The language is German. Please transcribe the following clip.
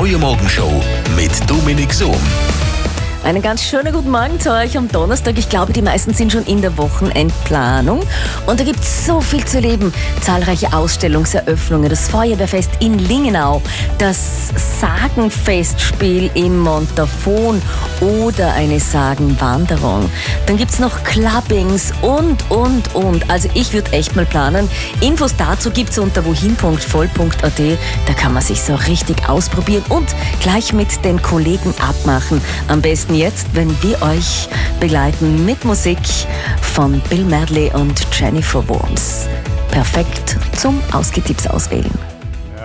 neue Morgenshow mit Dominik Sohm. Einen ganz schönen guten Morgen zu euch am Donnerstag. Ich glaube, die meisten sind schon in der Wochenendplanung. Und da gibt es so viel zu erleben. Zahlreiche Ausstellungseröffnungen, das Feuerwehrfest in Lingenau, das Sagenfestspiel im Montafon oder eine Sagenwanderung. Dann gibt es noch Clubbings und. Also ich würde echt mal planen. Infos dazu gibt es unter wohin.voll.at. Da kann man sich so richtig ausprobieren und gleich mit den Kollegen abmachen. Am besten jetzt, wenn wir euch begleiten mit Musik von Bill Medley und Jennifer Warnes. Perfekt zum Ausgetipps auswählen.